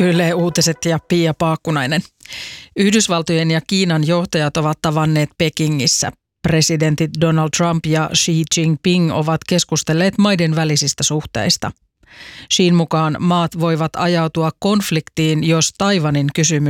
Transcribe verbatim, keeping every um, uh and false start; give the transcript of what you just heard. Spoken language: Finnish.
Yle Uutiset ja Pia Paakkunainen. Yhdysvaltojen ja Kiinan johtajat ovat tavanneet Pekingissä. Presidentit Donald Trump ja Xi Jinping ovat keskustelleet maiden välisistä suhteista. Xin mukaan maat voivat ajautua konfliktiin, jos Taiwanin kysymys